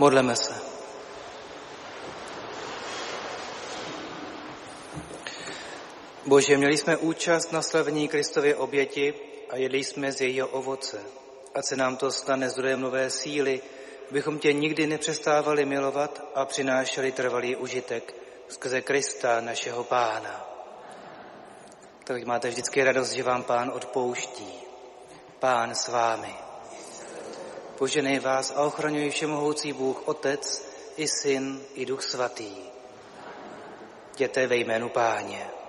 Modleme se. Bože, měli jsme účast na slavení Kristově oběti a jedli jsme z jejího ovoce. Ať se nám to stane zdrojem nové síly, abychom tě nikdy nepřestávali milovat a přinášeli trvalý užitek skrze Krista, našeho Pána. Tak máte vždycky radost, že vám Pán odpouští. Pán s vámi. Poženej vás a ochraňuj všemohoucí Bůh, Otec i Syn i Duch Svatý. Jděte ve jménu Páně.